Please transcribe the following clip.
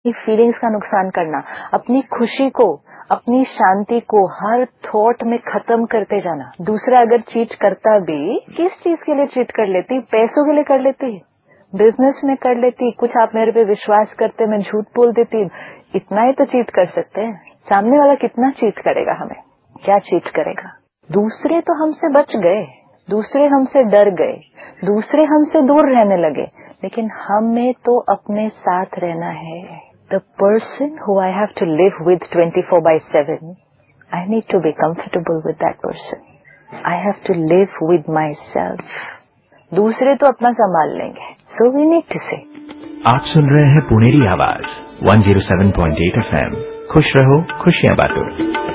Feelings का नुकसान करना, अपनी खुशी को, अपनी शांति को हर थॉट में खत्म करते जाना। दूसरा अगर चीट करता भी, किस चीज के लिए चीट कर लेती? पैसों के लिए कर लेती, बिजनेस में कर लेती, कुछ आप मेरे पे विश्वास करते, मैं झूठ बोल देती, इतना ही तो चीट कर सकते हैं। सामने वाला कितना चीट करेगा हमें? क्या चीट करेगा? दूसरे तो हमसे बच गए, दूसरे हमसे डर गए, दूसरे हमसे दूर रहने लगे, लेकिन हमें तो अपने साथ रहना है। The person who I have to live with 24/7, I need to be comfortable with that person. I have to live with myself. दूसरे तो अपना संभाल लेंगे. So we need to say. आप सुन रहे हैं पुनेरी आवाज 107.8 FM। खुश रहो, खुशियां बांटो।